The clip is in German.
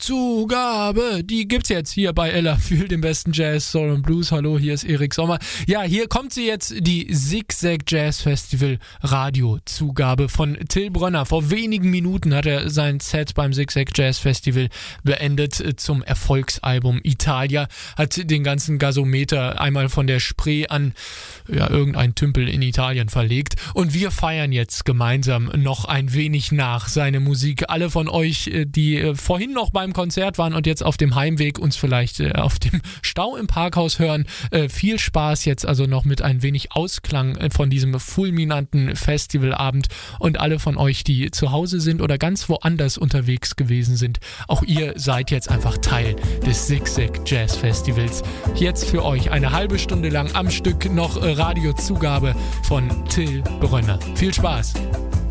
Radiozugabe, die gibt's jetzt hier bei Ella für den besten Jazz, Soul und Blues. Hallo, hier ist Erik Sommer. Ja, hier kommt sie jetzt, die Zigzag Jazz Festival Radiozugabe von Till Brönner. Vor wenigen Minuten hat er sein Set beim Zigzag Jazz Festival beendet zum Erfolgsalbum Italia. Hat den ganzen Gasometer einmal von der Spree an irgendein Tümpel in Italien verlegt. Und wir feiern jetzt gemeinsam noch ein wenig nach seine Musik. Alle von euch, die vorhin noch beim Konzert waren und jetzt auf dem Heimweg uns vielleicht auf dem Stau im Parkhaus hören, viel Spaß jetzt also noch mit ein wenig Ausklang von diesem fulminanten Festivalabend. Und alle von euch, die zu Hause sind oder ganz woanders unterwegs gewesen sind, auch ihr seid jetzt einfach Teil des Zigzag Jazz Festivals. Jetzt für euch eine halbe Stunde lang am Stück noch Radiozugabe von Till Brönner. Viel Spaß!